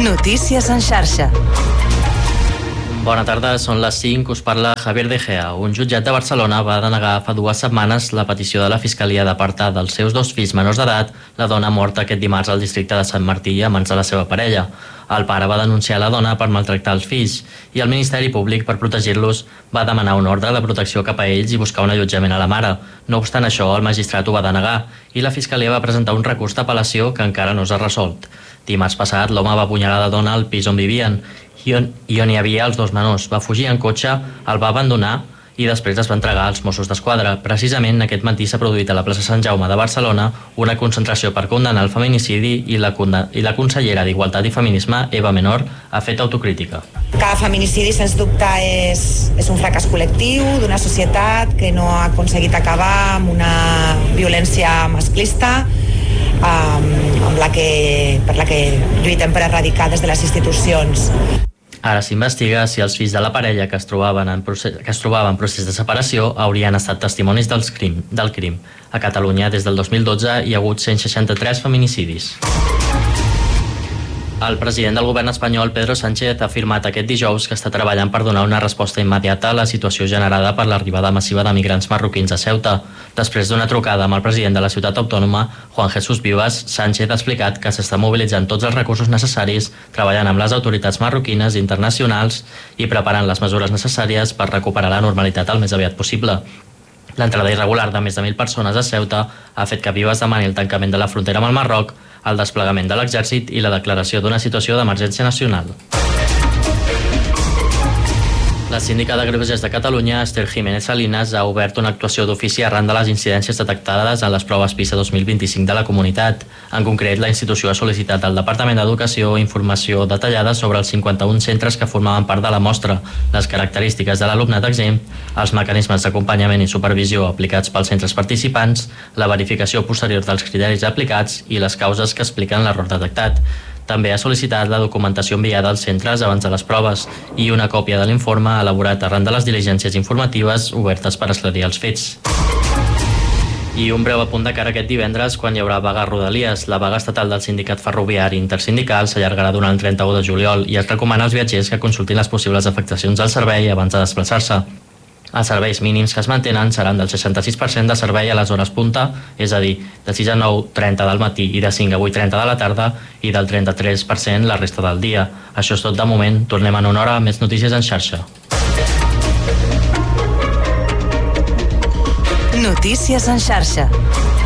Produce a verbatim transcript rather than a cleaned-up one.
Notícies en xarxa. Bona tarda, són les cinc, us parla Javier De Gea. Un jutjat de Barcelona va denegar fa dues setmanes la petició de la Fiscalia d'apartar dels seus dos fills menors d'edat la dona morta aquest dimarts al districte de Sant Martí a mans de la seva parella. El pare va denunciar la dona per maltractar els fills i el Ministeri Públic, per protegir-los, va demanar un ordre de protecció cap a ells i buscar un allotjament a la mare. No obstant això, el magistrat ho va denegar i la Fiscalia va presentar un recurs d'apel·lació que encara no s'ha resolt. Dimarts passat, l'home va apunyalar la dona al pis on vivien i on, i on hi havia els dos menors. Va fugir en cotxe, el va abandonar i després es va entregar als Mossos d'Esquadra. Precisament aquest matí s'ha produït a la plaça Sant Jaume de Barcelona una concentració per condenar el feminicidi i la, i la consellera d'Igualtat i Feminisme, Eva Menor, ha fet autocrítica. Cada feminicidi, sens dubte, és, és un fracàs col·lectiu d'una societat que no ha aconseguit acabar amb una violència masclista, um, amb la que, per la que lluitem per erradicar des de les institucions. Ara s'investiga si els fills de la parella que es trobaven en procés, que es trobaven en procés de separació haurien estat testimonis dels crim, del crim. A Catalunya, des del dos mil dotze, hi ha hagut cent seixanta-tres feminicidis. El president del govern espanyol, Pedro Sánchez, ha afirmat aquest dijous que està treballant per donar una resposta immediata a la situació generada per l'arribada massiva de migrants marroquins a Ceuta. Després d'una trucada amb el president de la ciutat autònoma, Juan Jesús Vivas, Sánchez ha explicat que s'està mobilitzant tots els recursos necessaris, treballant amb les autoritats marroquines i internacionals i preparant les mesures necessàries per recuperar la normalitat el més aviat possible. L'entrada irregular de més de mil persones a Ceuta ha fet que Vivas demani el tancament de la frontera amb el Marroc, el desplegament de l'exèrcit i la declaració d'una situació d'emergència nacional. La síndica de Greuges de Catalunya, Esther Jiménez Salinas, ha obert una actuació d'ofici arran de les incidències detectades en les proves PISA dos mil vint-i-cinc de la comunitat. En concret, la institució ha sol·licitat al Departament d'Educació informació detallada sobre els cinquanta-un centres que formaven part de la mostra, les característiques de l'alumnat exempt, els mecanismes d'acompanyament i supervisió aplicats pels centres participants, la verificació posterior dels criteris aplicats i les causes que expliquen l'error detectat. També ha sol·licitat la documentació enviada als centres abans de les proves i una còpia de l'informe elaborat arran de les diligències informatives obertes per esclarir els fets. I un breu apunt de cara aquest divendres, quan hi haurà vaga a Rodalies. La vaga estatal del Sindicat Ferroviari Intersindical s'allargarà durant el trenta-u de juliol i es recomana als viatgers que consultin les possibles afectacions al servei abans de desplaçar-se. Els serveis mínims que es mantenen seran del seixanta-sis per cent de servei a les hores punta, és a dir, de sis a nou trenta del matí i de cinc a vuit trenta de la tarda, i del trenta-tres per cent la resta del dia. Això és tot de moment. Tornem en una hora amb més notícies en xarxa. Notícies en xarxa.